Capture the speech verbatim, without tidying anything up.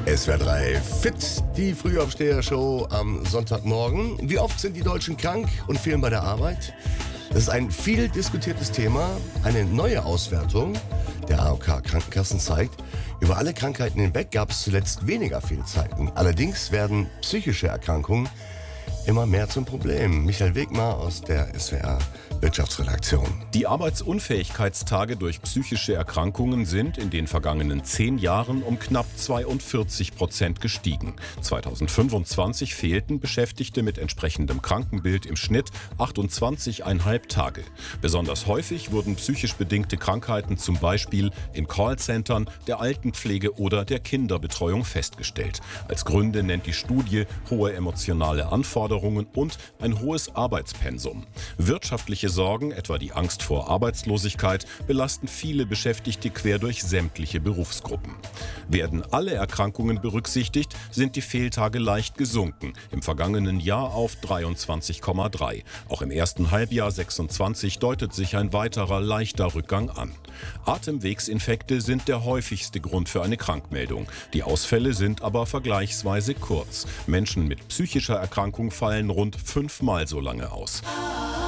S W R drei Fit, die Frühaufsteher-Show am Sonntagmorgen. Wie oft sind die Deutschen krank und fehlen bei der Arbeit? Das ist ein viel diskutiertes Thema. Eine neue Auswertung der A O K Krankenkassen zeigt, über alle Krankheiten hinweg gab es zuletzt weniger Fehlzeiten. Allerdings werden psychische Erkrankungen immer mehr zum Problem. Michael Wegmar aus der S W R Wirtschaftsredaktion. Die Arbeitsunfähigkeitstage durch psychische Erkrankungen sind in den vergangenen zehn Jahren um knapp zweiundvierzig Prozent gestiegen. zweitausendfünfundzwanzig fehlten Beschäftigte mit entsprechendem Krankenbild im Schnitt achtundzwanzig Komma fünf Tage. Besonders häufig wurden psychisch bedingte Krankheiten zum Beispiel in Callcentern, der Altenpflege oder der Kinderbetreuung festgestellt. Als Gründe nennt die Studie hohe emotionale Anforderungen und ein hohes Arbeitspensum. Wirtschaftliche Sorgen, etwa die Angst vor Arbeitslosigkeit, belasten viele Beschäftigte quer durch sämtliche Berufsgruppen. Werden alle Erkrankungen berücksichtigt, sind die Fehltage leicht gesunken, im vergangenen Jahr auf dreiundzwanzig Komma drei. Auch im ersten Halbjahr sechsundzwanzig deutet sich ein weiterer leichter Rückgang an. Atemwegsinfekte sind der häufigste Grund für eine Krankmeldung. Die Ausfälle sind aber vergleichsweise kurz. Menschen mit psychischer Erkrankung fallen rund fünfmal so lange aus.